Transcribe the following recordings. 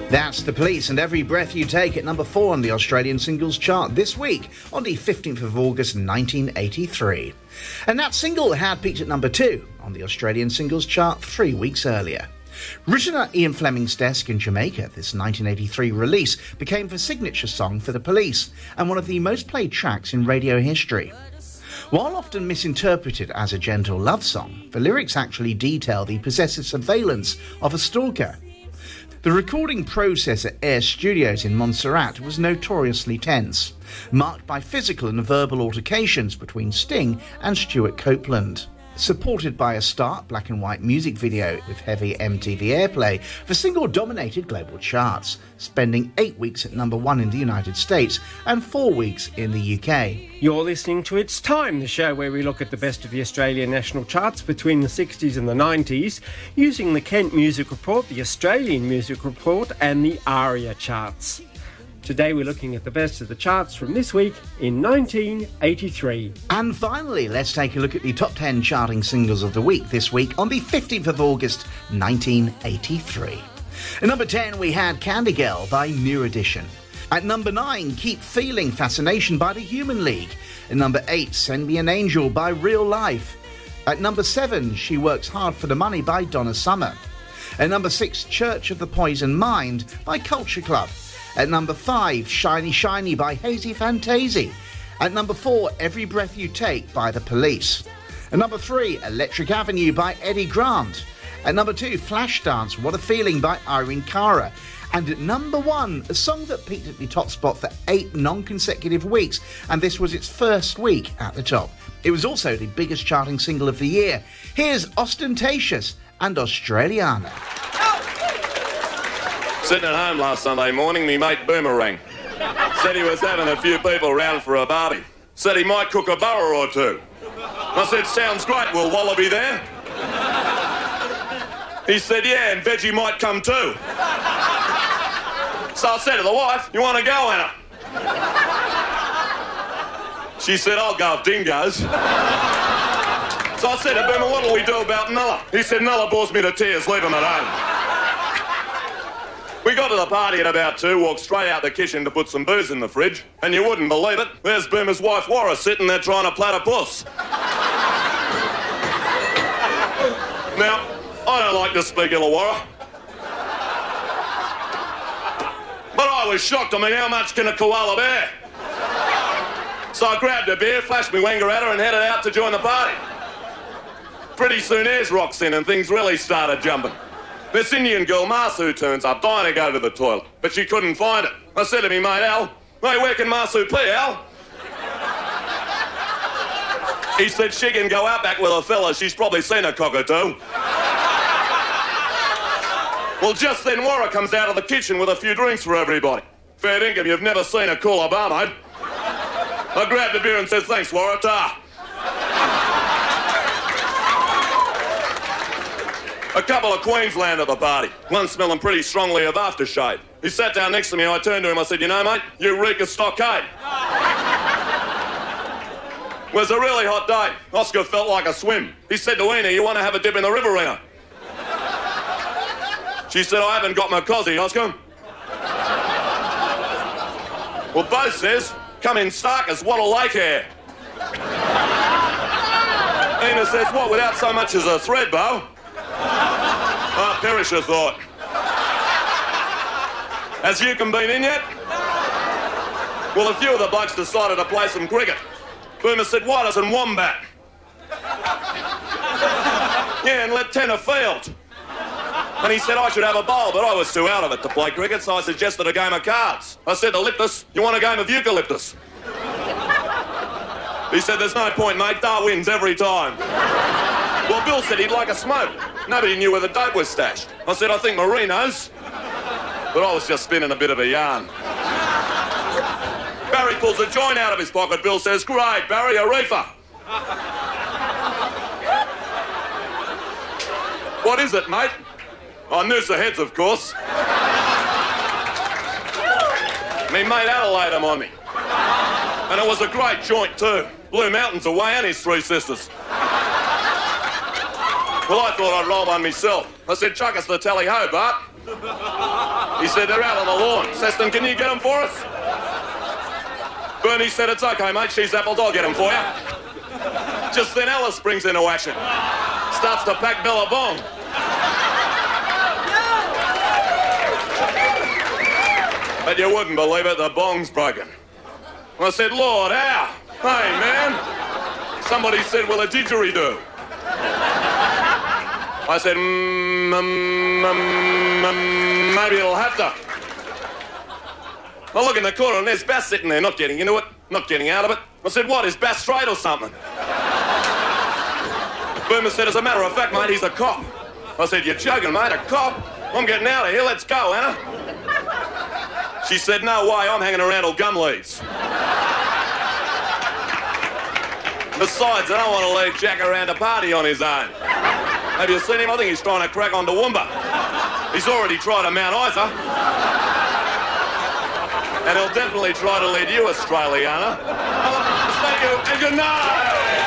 That's The Police and Every Breath You Take at number 4 on the Australian singles chart this week on the 15th of August 1983. And that single had peaked at number 2 on the Australian singles chart 3 weeks earlier. Written at Ian Fleming's desk in Jamaica, this 1983 release became the signature song for The Police and one of the most played tracks in radio history. While often misinterpreted as a gentle love song, the lyrics actually detail the possessive surveillance of a stalker. The recording process at Air Studios in Montserrat was notoriously tense, marked by physical and verbal altercations between Sting and Stuart Copeland. Supported by a stark black and white music video with heavy MTV airplay, the single dominated global charts, spending 8 weeks at number 1 in the United States and 4 weeks in the UK. You're listening to It's Time, the show where we look at the best of the Australian national charts between the 60s and the 90s, using the Kent Music Report, the Australian Music Report and the ARIA charts. Today we're looking at the best of the charts from this week in 1983. And finally, let's take a look at the top 10 charting singles of the week this week on the 15th of August 1983. At number 10 we had Candy Girl by New Edition. At number 9, Keep Feeling Fascination by the Human League. At number 8, Send Me an Angel by Real Life. At number 7, She Works Hard for the Money by Donna Summer. At number 6, Church of the Poison Mind by Culture Club. At number 5, Shiny Shiny by Hazy Fantasy. At number 4, Every Breath You Take by The Police. At number 3, Electric Avenue by Eddie Grant. At number 2, Flashdance, What a Feeling by Irene Cara. And at number 1, a song that peaked at the top spot for 8 non-consecutive weeks, and this was its first week at the top. It was also the biggest charting single of the year. Here's Ostentatious and Australiana. Sitting at home last Sunday morning, me mate Boomerang said he was having a few people round for a barbie. Said he might cook a burra or two. I said, sounds great, will Wallaby there? He said, yeah, and Veggie might come too. So I said to the wife, you want to go, Anna? She said, I'll go if dingoes. So I said to Boomer, what'll we do about Nulla? He said, Nulla bores me to tears, leave him at home. We got to the party at about 2, walked straight out the kitchen to put some booze in the fridge, and you wouldn't believe it, there's Boomer's wife, Warra, sitting there trying to plait a puss. Now, I don't like to speak ill of Warra, but I was shocked. I mean, how much can a koala bear? So I grabbed a beer, flashed me wanger at her, and headed out to join the party. Pretty soon, Ayers rocks in, and things really started jumping. This Indian girl, Masu, turns up, dying to go to the toilet, but she couldn't find it. I said to me mate Al, hey, where can Masu pee, Al? He said she can go out back with a fella, she's probably seen a cockatoo. Well, just then Warra comes out of the kitchen with a few drinks for everybody. Fair dinkum, you've never seen a cooler barmaid. I grabbed a beer and said, thanks, Warra, ta. A couple of Queensland at the party, one smelling pretty strongly of aftershave. He sat down next to me, I turned to him, I said, you know, mate, you reek of stockade. It was a really hot day. Oscar felt like a swim. He said to Ena, you want to have a dip in the Riverina? She said, I haven't got my cosy, Oscar. Well, Bo says, come in stark as Wattle Lake hair. Ena says, what, without so much as a thread, Bo? Ah, Perisher thought. Has Yukon been in yet? Well, a few of the blokes decided to play some cricket. Boomer said, why doesn't Wombat? Yeah, and let Tenner field. And he said I should have a bowl, but I was too out of it to play cricket, so I suggested a game of cards. I said to Liptus, you want a game of eucalyptus? He said, there's no point, mate, Dar wins every time. Well, Bill said he'd like a smoke. Nobody knew where the dope was stashed. I said, I think Marie knows. But I was just spinning a bit of a yarn. Barry pulls a joint out of his pocket. Bill says, great, Barry, a reefer. What is it, mate? Oh, Noosa Heads, of course. Me mate Adelaide him on me. And it was a great joint, too. Blue Mountains away and his 3 sisters. Well, I thought I'd roll one myself. I said, chuck us the tally-ho, Bart. He said, they're out on the lawn. Seston, can you get them for us? Bernie said, it's okay, mate. She's apples. I'll get them for you. Just then Alice springs into action. Starts to pack Billabong. But you wouldn't believe it, the bong's broken. I said, Lord, how? Hey, man. Somebody said, well, a didgeridoo. I said, maybe it'll have to. I look in the corner and there's Bass sitting there, not getting into it, not getting out of it. I said, what, is Bass straight or something? Boomer said, as a matter of fact, mate, he's a cop. I said, you're joking, mate, a cop? I'm getting out of here, let's go, Anna. She said, no way, I'm hanging around till gum leaves. Besides, I don't want to leave Jack around a party on his own. Have you seen him? I think he's trying to crack on Toowoomba. He's already tried a Mount Isa. And he'll definitely try to lead you, Australiana. Thank you, and good night.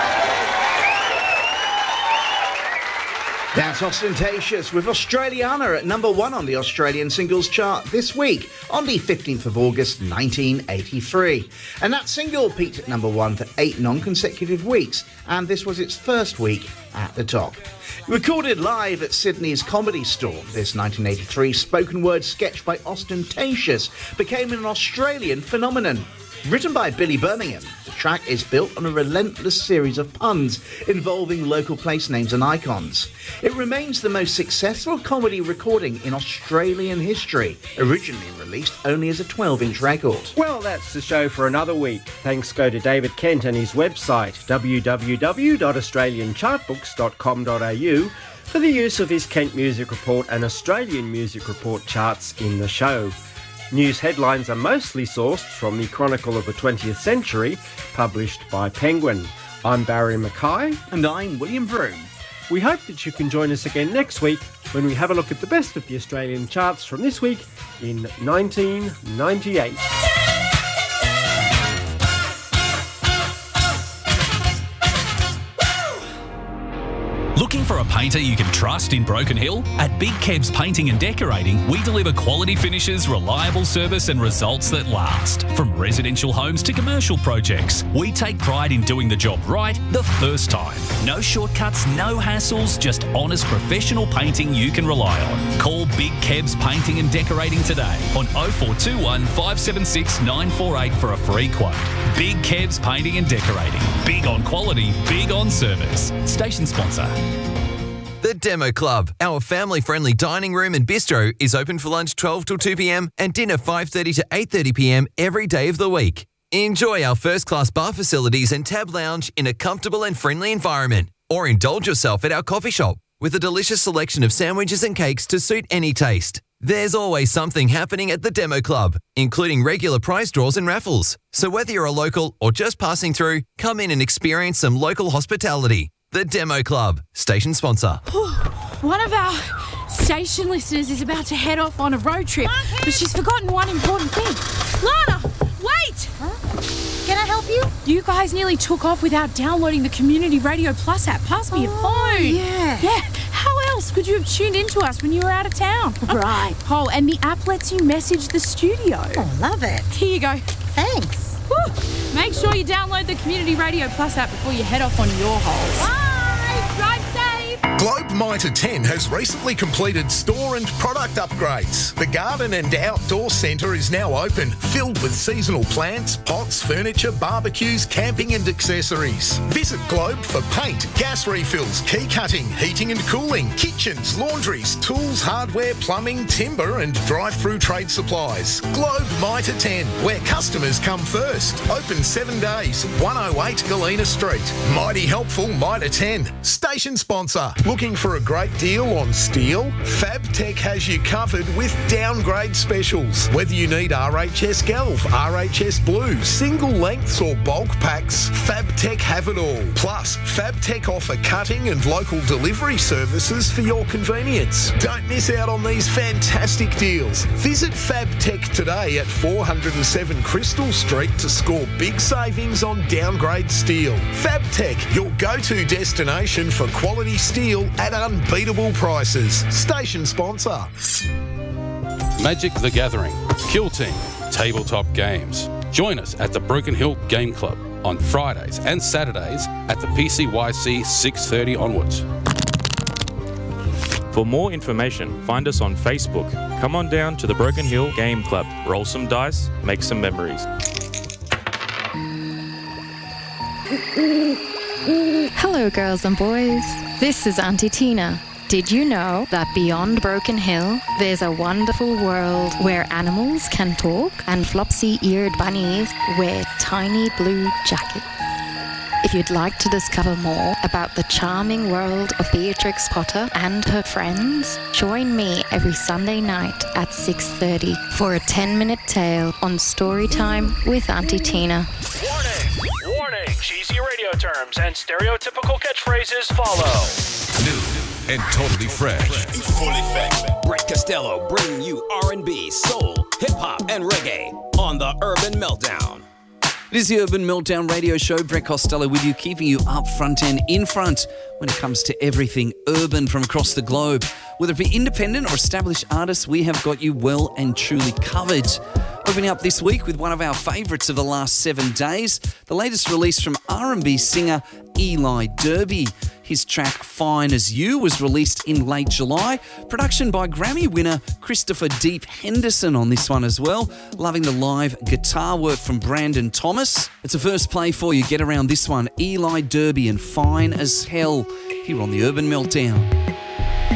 That's Ostentatious with Australiana at number 1 on the Australian singles chart this week on the 15th of August 1983. And that single peaked at number 1 for 8 non-consecutive weeks, and this was its first week at the top. Recorded live at Sydney's Comedy Store, this 1983 spoken word sketch by Ostentatious became an Australian phenomenon. Written by Billy Birmingham, the track is built on a relentless series of puns involving local place names and icons. It remains the most successful comedy recording in Australian history, originally released only as a 12-inch record. Well, that's the show for another week. Thanks go to David Kent and his website, www.australianchartbooks.com.au, for the use of his Kent Music Report and Australian Music Report charts in the show. News headlines are mostly sourced from the Chronicle of the 20th Century, published by Penguin. I'm Barry Mackay. And I'm William Vroom. We hope that you can join us again next week when we have a look at the best of the Australian charts from this week in 1998. Looking for a painter you can trust in Broken Hill? At Big Kebs Painting and Decorating, we deliver quality finishes, reliable service and results that last. From residential homes to commercial projects, we take pride in doing the job right the first time. No shortcuts, no hassles, just honest professional painting you can rely on. Call Big Kebs Painting and Decorating today on 0421 576 948 for a free quote. Big Kebs Painting and Decorating. Big on quality, big on service. Station sponsor. The Demo Club, our family-friendly dining room and bistro, is open for lunch 12 till 2 p.m. and dinner 5:30 to 8:30 p.m. every day of the week. Enjoy our first-class bar facilities and tab lounge in a comfortable and friendly environment. Or indulge yourself at our coffee shop with a delicious selection of sandwiches and cakes to suit any taste. There's always something happening at the Demo Club, including regular prize draws and raffles. So whether you're a local or just passing through, come in and experience some local hospitality. The Demo Club, station sponsor. One of our station listeners is about to head off on a road trip, but she's forgotten one important thing. Lana, wait! Huh? Can I help you? You guys nearly took off without downloading the Community Radio Plus app. Pass me your phone. Yeah. How else could you have tuned into us when you were out of town? Right. Oh, and the app lets you message the studio. Oh, love it. Here you go. Thanks. Woo. Make sure you download the Community Radio Plus app before you head off on your holes. Bye. Drive safe. Globe Mitre 10 has recently completed store and product upgrades. The garden and outdoor centre is now open, filled with seasonal plants, pots, furniture, barbecues, camping and accessories. Visit Globe for paint, gas refills, key cutting, heating and cooling, kitchens, laundries, tools, hardware, plumbing, timber and drive-through trade supplies. Globe Mitre 10, where customers come first. Open 7 days, 108 Galena Street. Mighty helpful Mitre 10. Station sponsor. Looking for a great deal on steel? FabTech has you covered with downgrade specials. Whether you need RHS Galv, RHS Blue, single lengths or bulk packs, FabTech have it all. Plus, FabTech offer cutting and local delivery services for your convenience. Don't miss out on these fantastic deals. Visit FabTech today at 407 Crystal Street to score big savings on downgrade steel. FabTech, your go-to destination for quality steel at unbeatable prices. Station sponsor. Magic the Gathering, Kill Team, tabletop games. Join us at the Broken Hill Game Club on Fridays and Saturdays at the PCYC 6:30 onwards. For more information, find us on Facebook. Come on down to the Broken Hill Game Club. Roll some dice, make some memories. Hello, girls and boys. This is Auntie Tina. Did you know that beyond Broken Hill, there's a wonderful world where animals can talk and flopsy-eared bunnies wear tiny blue jackets? If you'd like to discover more about the charming world of Beatrix Potter and her friends, join me every Sunday night at 6:30 for a 10-minute tale on Storytime with Auntie Tina. Warning! Warning! Cheesy radio terms and stereotypical catchphrases follow. New and totally fresh. Brett Costello bringing you R&B, soul, hip-hop, and reggae on the Urban Meltdown. It is the Urban Meltdown radio show. Brett Costello with you, keeping you up front and in front when it comes to everything urban from across the globe. Whether it be independent or established artists, we have got you well and truly covered. Opening up this week with one of our favourites of the last 7 days, the latest release from R&B singer Eli Derby. His track Fine As You was released in late July. Production by Grammy winner Christopher Deep Henderson on this one as well. Loving the live guitar work from Brandon Thomas. It's a first play for you. Get around this one. Eli Derby and Fine As Hell here on the Urban Meltdown.